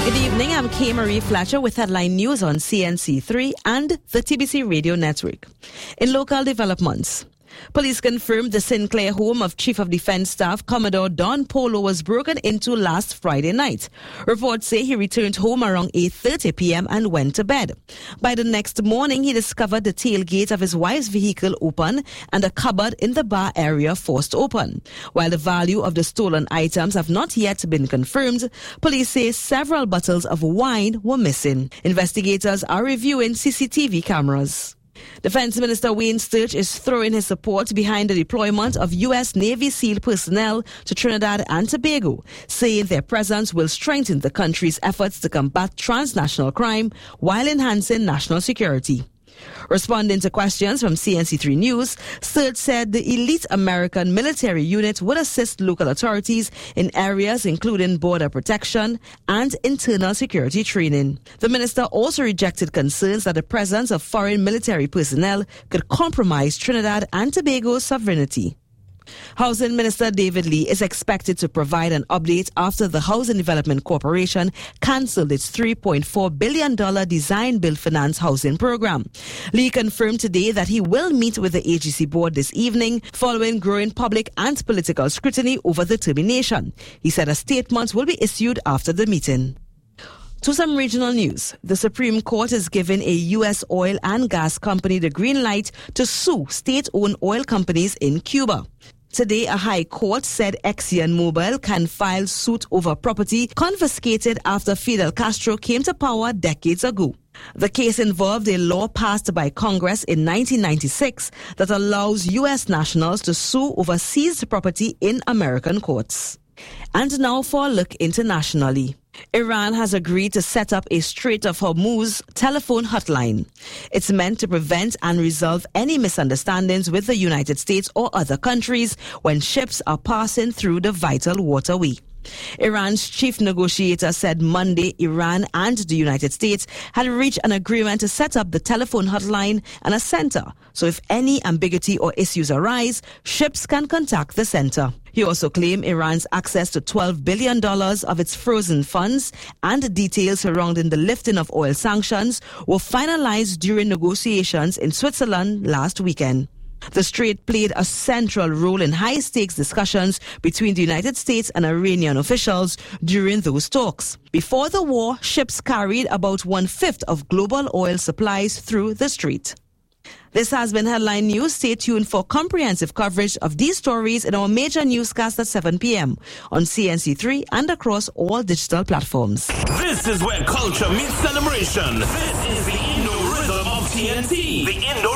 Good evening, I'm Kay Marie Fletcher with headline news on CNC3 and the TBC Radio Network. In local developments, police confirmed the Sinclair home of Chief of Defense Staff Commodore Don Polo was broken into last Friday night. Reports say he returned home around 8:30 p.m. and went to bed. By the next morning, he discovered the tailgate of his wife's vehicle open and a cupboard in the bar area forced open. While the value of the stolen items have not yet been confirmed, police say several bottles of wine were missing. Investigators are reviewing CCTV cameras. Defense Minister Wayne Sturch is throwing his support behind the deployment of U.S. Navy SEAL personnel to Trinidad and Tobago, saying their presence will strengthen the country's efforts to combat transnational crime while enhancing national security. Responding to questions from CNC3 News, Sturch said the elite American military unit would assist local authorities in areas including border protection and internal security training. The minister also rejected concerns that the presence of foreign military personnel could compromise Trinidad and Tobago's sovereignty. Housing Minister David Lee is expected to provide an update after the Housing Development Corporation cancelled its $3.4 billion design-build finance housing program. Lee confirmed today that he will meet with the AGC board this evening following growing public and political scrutiny over the termination. He said a statement will be issued after the meeting. To some regional news, the Supreme Court is giving a U.S. oil and gas company the green light to sue state-owned oil companies in Cuba. Today, a high court said ExxonMobil can file suit over property confiscated after Fidel Castro came to power decades ago. The case involved a law passed by Congress in 1996 that allows U.S. nationals to sue over seized property in American courts. And now for a look internationally. Iran has agreed to set up a Strait of Hormuz telephone hotline. It's meant to prevent and resolve any misunderstandings with the United States or other countries when ships are passing through the vital waterway. Iran's chief negotiator said Monday Iran and the United States had reached an agreement to set up the telephone hotline and a center, so if any ambiguity or issues arise, ships can contact the center. He also claimed Iran's access to $12 billion of its frozen funds and details surrounding the lifting of oil sanctions were finalized during negotiations in Switzerland last weekend. The strait played a central role in high-stakes discussions between the United States and Iranian officials during those talks. Before the war, ships carried about 1/5 of global oil supplies through the strait. This has been Headline News. Stay tuned for comprehensive coverage of these stories in our major newscast at 7 p.m. on CNC3 and across all digital platforms. This is where culture meets celebration. This is the Indo Rhythm of TNT. The Indo